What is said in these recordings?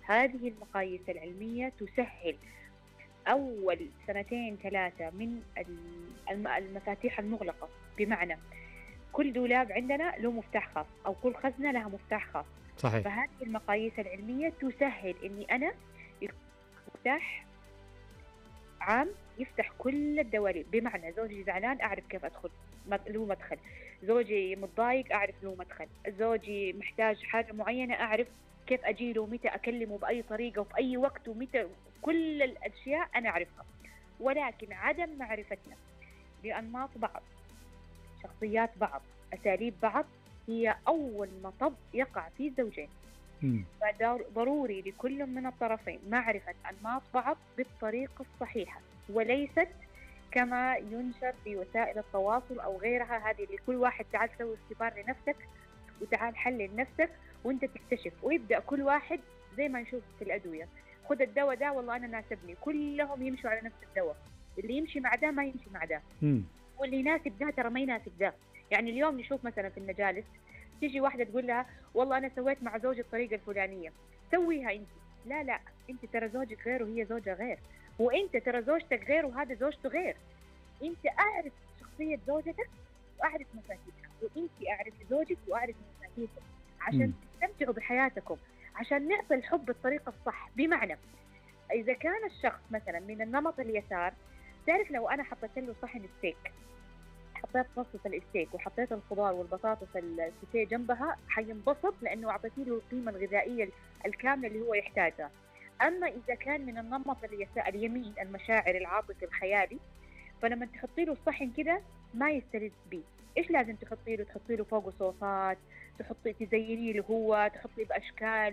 هذه المقاييس العلمية تسهل أول 2-3 من المفاتيح المغلقة، بمعنى كل دولاب عندنا له مفتاح خاص، أو كل خزنة لها مفتاح خاص. صحيح. فهذه المقاييس العلمية تسهل إني أنا مفتاح عام يفتح كل الدواليب، بمعنى زوجي زعلان أعرف كيف أدخل له مدخل، زوجي متضايق أعرف له مدخل، زوجي محتاج حاجة معينة أعرف كيف أجيله، متى أكلمه بأي طريقة وفي أي وقت، ومتى كل الأشياء أنا أعرفها. ولكن عدم معرفتنا بأنماط بعض، شخصيات بعض، أساليب بعض، هي أول مطب يقع فيه الزوجين. فضروري لكل من الطرفين معرفة أنماط بعض بالطريقة الصحيحة، وليست كما ينشر في وسائل التواصل أو غيرها، هذه اللي كل واحد تعال سوي اختبار لنفسك وتعال حلل نفسك وانت تكتشف، ويبدأ كل واحد زي ما نشوف في الأدوية، خذ الدواء ده والله أنا ناسبني، كلهم يمشوا على نفس الدواء، اللي يمشي مع ده ما يمشي مع ده، واللي يناسب ده ترى ما يناسب ده. يعني اليوم نشوف مثلا في المجالس تيجي واحدة تقول لها والله أنا سويت مع زوجي الطريقة الفلانية، سويها أنت. لا، أنت ترى زوجك غير وهي زوجة غير، وأنت ترى زوجتك غير وهذا زوجته غير. أنت أعرف شخصية زوجتك وأعرف مفاتيحها، وأنت أعرف زوجك وأعرف مفاتيحه، عشان تستمتعوا بحياتكم، عشان نعطي الحب بالطريقة الصح. بمعنى إذا كان الشخص مثلا من النمط اليسار، تعرف لو أنا حطيت له صحن ستيك، حطيت نص الستيك وحطيت الخضار والبطاطس السوتيه جنبها، حينبسط لأنه أعطيتي له القيمة الغذائية الكاملة اللي هو يحتاجها. أما إذا كان من النمط اليمين، المشاعر، العاطفي، الخيالي، فلما تحطي له الصحن كده ما يستلذ بيه. إيش لازم تحطي له؟ تحطي له فوقه صوصات، تزيني له هو، تحطي بأشكال،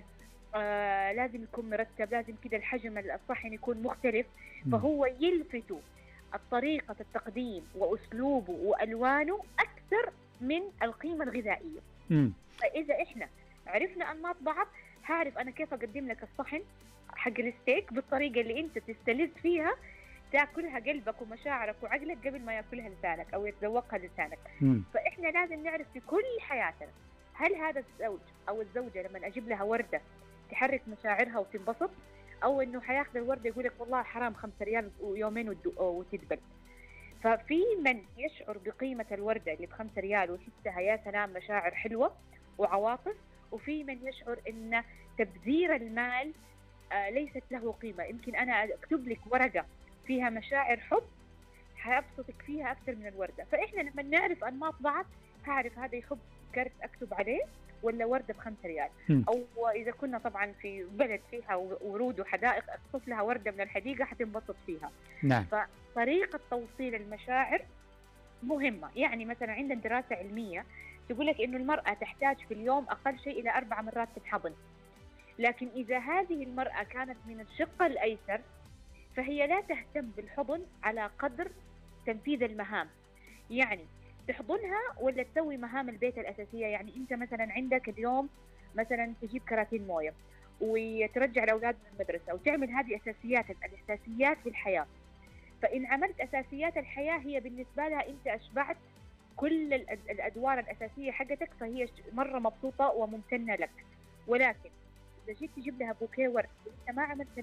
لازم يكون مرتب، لازم كده الحجم الصحن يكون مختلف، فهو يلفتوا الطريقة التقديم وأسلوبه وألوانه أكثر من القيمة الغذائية. فإذا إحنا عرفنا أنماط بعض، هعرف أنا كيف أقدم لك الصحن حق الستيك بالطريقة اللي أنت تستلذ فيها، تأكلها قلبك ومشاعرك وعقلك قبل ما يأكلها لسانك أو يتذوقها لسانك. فإحنا لازم نعرف في كل حياتنا، هل هذا الزوج أو الزوجة لما أجيب لها وردة تحرك مشاعرها وتنبسط، أو إنه حياخذ الوردة يقولك والله حرام 5 ريال ويومين وتدبل. ففي من يشعر بقيمة الوردة اللي ب5 ريال ويحسها يا سلام مشاعر حلوة وعواطف، وفي من يشعر إن تبذير المال ليست له قيمة. يمكن أنا أكتب لك ورقة فيها مشاعر حب حيبسطك فيها أكثر من الوردة. فإحنا لما نعرف أنماط بعض هعرف هذا يحب كرت أكتب عليه ولا وردة ب5 ريال. أو إذا كنا طبعا في بلد فيها ورود وحدائق، أقصف لها وردة من الحديقة حتنبسط فيها. نعم. فطريقة توصيل المشاعر مهمة. يعني مثلا عندنا دراسة علمية تقولك إنه المرأة تحتاج في اليوم أقل شيء إلى 4 مرات تتحضن، لكن إذا هذه المرأة كانت من الشق الأيسر فهي لا تهتم بالحضن على قدر تنفيذ المهام. يعني تحضنها ولا تسوي مهام البيت الأساسية. يعني أنت مثلا عندك اليوم مثلا تجيب كراتين موية وترجع الأولاد من المدرسة وتعمل هذه الأساسيات في الحياة. فإن عملت أساسيات الحياة هي بالنسبة لها أنت أشبعت كل الأدوار الأساسية حقتك، فهي مرة مبسوطة وممتنة لك. ولكن إذا جيت تجيب لها بوكيه ورد وأنت ما عملت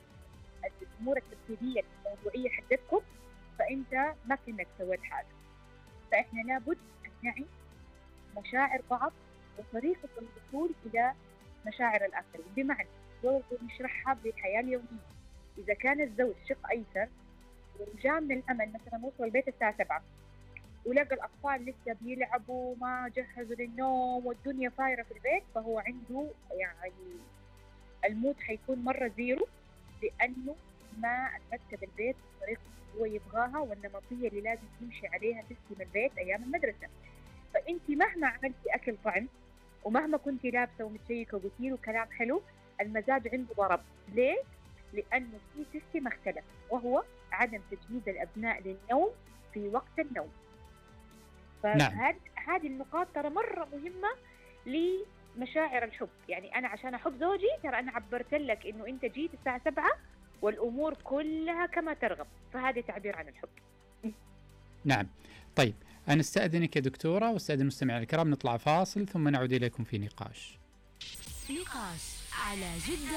الأمور الترتيبية الموضوعية حقتكم، فأنت ما كنك سويت حاجة. فإحنا لابد أن نعي مشاعر بعض وطريقة الوصول إلى مشاعر الآخرين. بمعنى نشرحها بالحياة اليومية. إذا كان الزوج شق أيسر وجاء من العمل مثلا وصل البيت الساعة 7 ولقى الأطفال لسه بيلعبوا ما جهزوا للنوم والدنيا فايرة في البيت، فهو عنده يعني المود حيكون مرة زيرو، لأنه ما أترتب البيت بطريقة هو يبغاها والنمطية اللي لازم يمشي عليها تسلم البيت أيام المدرسة. فأنت مهما عملتي أكل طعم ومهما كنت لابسة ومتشيكة وقلتي له كلام حلو، المزاج عنده ضرب. ليه؟ لأنه في سيستم اختلف، وهو عدم تجهيز الأبناء للنوم في وقت النوم. فهذه النقاط ترى مرة مهمة لمشاعر الحب. يعني أنا عشان أحب زوجي ترى أنا عبرت لك إنه أنت جيت الساعة 7 والأمور كلها كما ترغب، فهذا تعبير عن الحب. نعم. طيب أنا استأذنك يا دكتورة واستأذن المستمعين الكرام، نطلع فاصل ثم نعود إليكم في نقاش على جدة.